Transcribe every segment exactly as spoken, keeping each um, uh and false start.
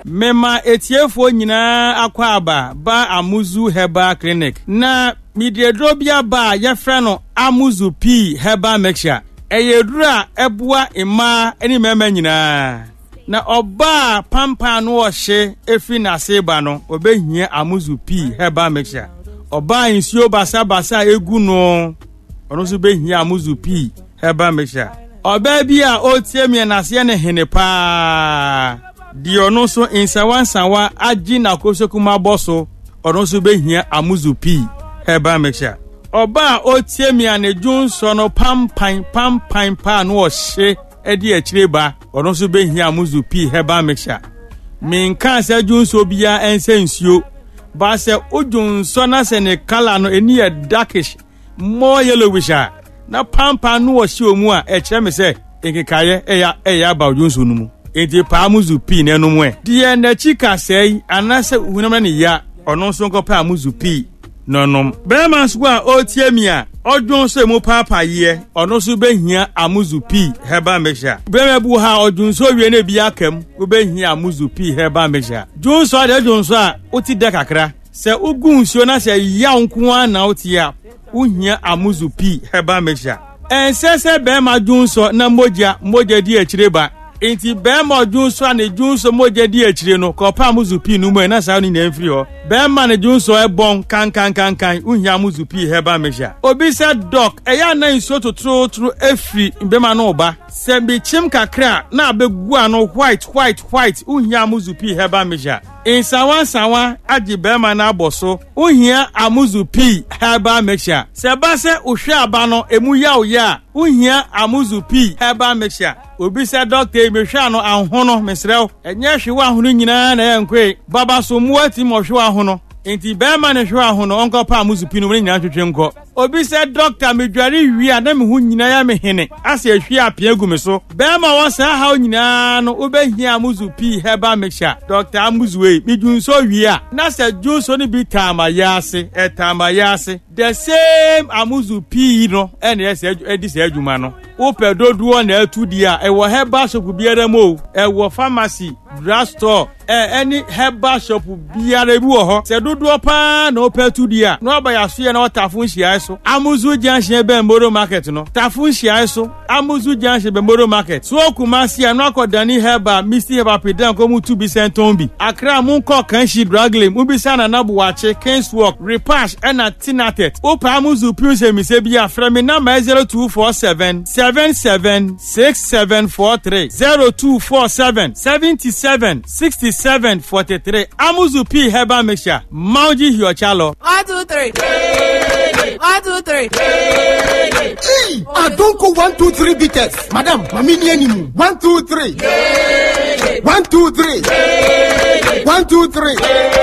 Mema etiefo nyina akwa aba ba Amuzu Herbal Clinic. Na midredrobia ba yefre no Amuzu P Herbal Mixture. Eyedura ebua ima eni mema nyina. Na oba pampa no ohye efi na seba no obehia Amuzu P Herbal Mixture. Oba insuo basa basa egu no ono so behia Amuzu P Herbal Mixture. Oba bi a otie mi na se ne hene pa di ono so insawan sanwa agi na kosokuma boso ono so behia Amuzu P Herbal Mixture. Oba otie mi anedun so no pampan pampan pa no ohye edi akireba ono so behia Amuzu P Herbal Mixture. Min kan se dun so bia ense nsuo ba se odun so na se ne color no eni e darkish more yellowish na pampa no ohye omu a e kire me se enkekaye eya eya ba odun so no mu enti pa Amuzu P na no mu e die na chika sei anase hunam na ya ono so nko pa Amuzu P nonom brema so a otie mi a odun so mu papa ye ono so behia Amuzu P Herbal Mixture. Brema bu ha odun so wie na bi akam obehia Amuzu P Herbal Mixture. Dun so de dun so a oti de kakra se ugun so na se ya nko an na oti a uhia Amuzu P Herbal Mixture. Ensese brema dun so na moja moja di akireba enti bema junso na junso moja di akire no ko pa Amuzu P no mu na sa ni na mfiri ho bema na junso e bon kan kan kan kan uhia Amuzu P Herbal Mixture. Obi se doc eya na nso totro tro efri bema no oba se bi chim kakra na abegu ano white white white uhia Amuzu P Herbal Mixture. Insawan sawan agi bema na aboso uhia Amuzu P Herbal Mixture. Se ba se uhwe aba no emu ya oya uhia Amuzu P Herbal Mixture. Obi se doctor mehwa no ahono mesrew enye hwe ahono nyina na yankwe baba so mu ati mo hwe ahono enti bema na hwe ahono onko pa Amuzu P no nyina twetwe nko. Obi se doctor medware wi ada me hu nyina ya me hene ase hwe apia gu me so bema wo sa ha nyina no obehia Amuzu P Herbal Mixture. Doctor Amuzu we midun so wi a na se ju so ni bi tama yase etama yase the same Amuzu P no ene ese edi se adwuma no ope doduo na atu di a ewo herbal shop biara mo ewo pharmacy drugstore eh any herbal shop biara bi wo ho se doduo pa na ope atu di a no oba ya so ye na otafun hia so Amuzu Junction be Mboro Market no tafun hia so Amuzu Junction be Mboro Market so Kumasi anu akodani herbal Misty Herbal Pedan ko mu two bi sentombi Accra mu ko kanshi dragle mu bi sana na buwache Kings Walk Repash and Tinatet ope Amuzu P se mi se bi afra me na zero two four seven seven seven six seven four three zero two four seven seven seven six seven four three. Amuzu P Herbal Mixture. Mauji Hiochalo. One two three. One two three. Hey, I don't go one two three beaters. Madam, mami ni enimu. One two three. One two three. One two three.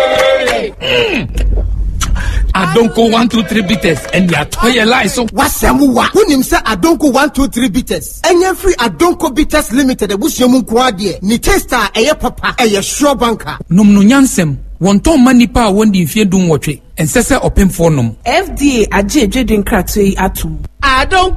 Mm. I don't go one two three beaters and ya toy lies so what's samuwa who him say I don't go one two three beaters any free I don't go beaters limited ebusiemu kwa de ni tester eye papa eye sure banker nom no nyansem won ton manipa a won di mfie dum wotwe ensese opemfo nom F D A age edwedin kratwe atum I don't